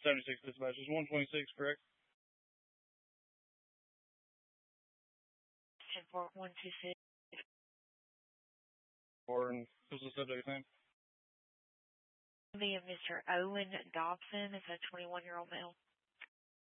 76 dispatch. Is 126 correct? 126. Or what's the subject's name? Me and Mr. Owen Dobson is a 21-year-old male.